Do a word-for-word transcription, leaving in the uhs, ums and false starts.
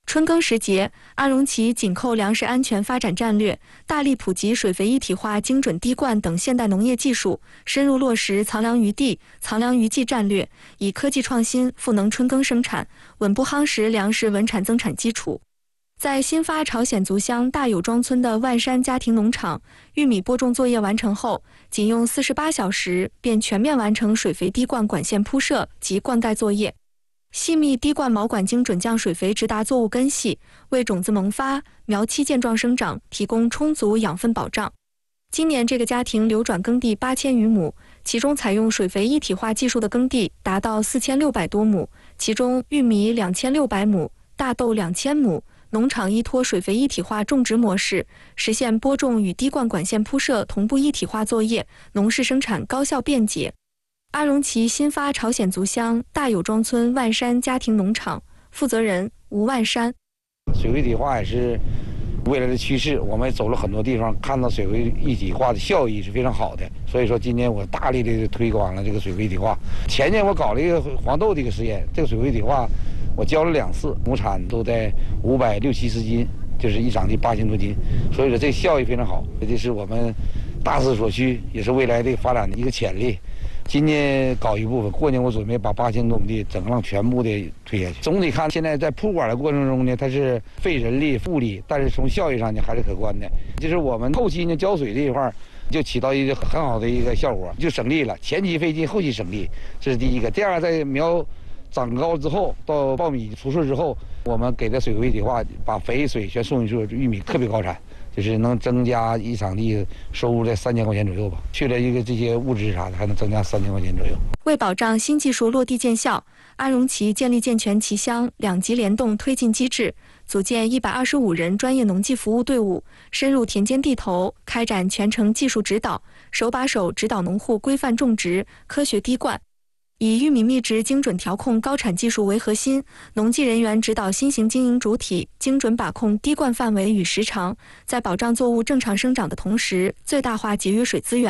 春耕时节，阿荣旗紧扣粮食安全发展战略，大力普及水肥一体化、精准滴灌等现代农业技术，深入落实藏粮于地、藏粮于技战略，以科技创新赋能春耕生产，稳步夯实粮食稳产增产基础。在新发朝鲜族乡大有庄村的万山家庭农场，玉米播种作业完成后，仅用四十八小时便全面完成水肥滴灌管线铺设及灌溉作业。细密滴灌毛管精准降水肥直达作物根系，为种子萌发、苗期健壮生长提供充足养分保障。今年这个家庭流转耕地八千余亩，其中采用水肥一体化技术的耕地达到四千六百多亩，其中玉米两千六百亩，大豆两千亩。农场依托水肥一体化种植模式，实现播种与滴灌管线铺设同步一体化作业，农事生产高效便捷。阿荣旗新发朝鲜族乡大有庄村万山家庭农场负责人吴万山： 水肥一体化也是未来的趋势，我们走了很多地方，看到水肥一体化的效益是非常好的。所以说，今年我大力的推广了这个水肥一体化。前年我搞了一个黄豆的一个实验，这个水肥一体化我教了两次，亩产都在五百六七十斤，就是一场地八千多斤，所以说这个效益非常好，这是我们大势所趋，也是未来的发展的一个潜力。今年搞一部分，过年我准备把八千多亩地整个全部的推下去。总体看，现在在铺管的过程中呢，它是费人力物力，但是从效益上呢还是可观的。就是我们后期呢浇水这一块就起到一个很好的一个效果，就省力了。前期费劲，后期省力，这是第一个。第二，在苗长高之后，到苞米出穗之后，我们给的水肥一体化，把肥水全送进去，玉米特别高产。就是能增加一场地收入在三千块钱左右吧，去了一个这些物质啥的，还能增加三千块钱左右。 为保障新技术落地见效，阿荣旗建立健全旗乡两级联动推进机制，组建一百二十五人专业农技服务队伍，深入田间地头，开展全程技术指导，手把手指导农户规范种植、科学滴灌。以玉米密植精准调控高产技术为核心，农技人员指导新型经营主体精准把控滴灌范围与时长，在保障作物正常生长的同时，最大化节约水资源。